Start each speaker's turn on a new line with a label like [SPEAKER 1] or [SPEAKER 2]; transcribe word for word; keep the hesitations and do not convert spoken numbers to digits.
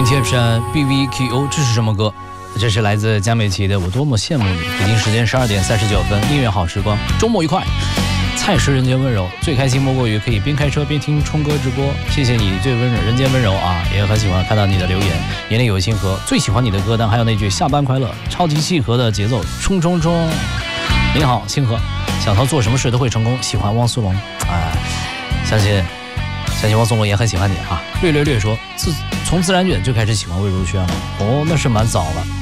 [SPEAKER 1] 听 T F 山 B V Q O， 这是什么歌？这是来自江美琪的《我多么羡慕你》。北京时间十二点三十九分，音乐好时光，周末愉快。菜是人间温柔，最开心莫过于可以边开车边听冲哥直播。谢谢你最温柔人间温柔啊，也很喜欢看到你的留言。眼里有星河，最喜欢你的歌单，还有那句下班快乐，超级契合的节奏，冲冲冲。您好，星河，小涛做什么事都会成功，喜欢汪苏泷啊，相信相信汪苏泷也很喜欢你啊。略略略说，自从自然卷就开始喜欢魏如萱了，哦，那是蛮早了。